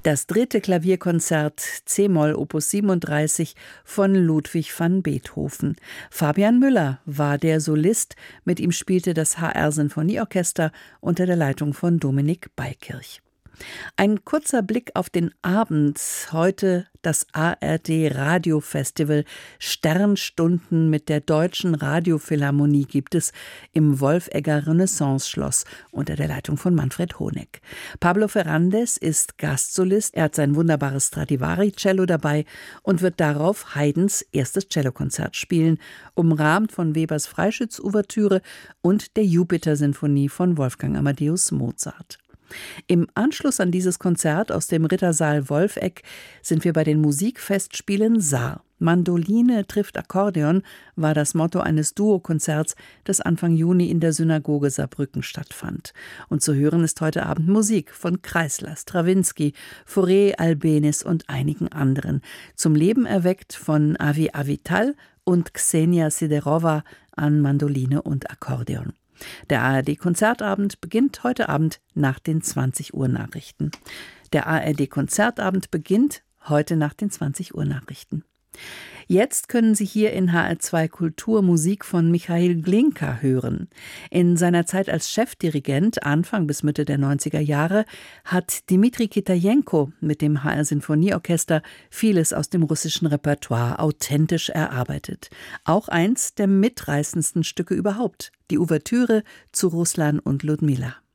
Das dritte Klavierkonzert C-Moll Opus 37 von Ludwig van Beethoven. Fabian Müller war der Solist, mit ihm spielte das HR Sinfonieorchester unter der Leitung von Dominik Beikirch. Ein kurzer Blick auf den Abend. Heute das ARD Radiofestival. Sternstunden mit der Deutschen Radiophilharmonie gibt es im Wolfegger Renaissance-Schloss unter der Leitung von Manfred Honeck. Pablo Ferrandez ist Gastsolist. Er hat sein wunderbares Stradivari-Cello dabei und wird darauf Haydns erstes Cellokonzert spielen, umrahmt von Webers Freischütz-Ouvertüre und der Jupiter-Sinfonie von Wolfgang Amadeus Mozart. Im Anschluss an dieses Konzert aus dem Rittersaal Wolfegg sind wir bei den Musikfestspielen Saar. Mandoline trifft Akkordeon war das Motto eines Duokonzerts, das Anfang Juni in der Synagoge Saarbrücken stattfand. Und zu hören ist heute Abend Musik von Kreisler, Strawinsky, Fauré, Albéniz und einigen anderen. Zum Leben erweckt von Avi Avital und Ksenia Siderova an Mandoline und Akkordeon. Der ARD-Konzertabend beginnt heute Abend nach den 20-Uhr-Nachrichten. Der ARD-Konzertabend beginnt heute nach den 20-Uhr-Nachrichten. Jetzt können Sie hier in HR2 Kultur Musik von Michail Glinka hören. In seiner Zeit als Chefdirigent, Anfang bis Mitte der 90er Jahre, hat Dmitri Kitajenko mit dem HR Sinfonieorchester vieles aus dem russischen Repertoire authentisch erarbeitet. Auch eins der mitreißendsten Stücke überhaupt, die Ouvertüre zu Ruslan und Ludmilla.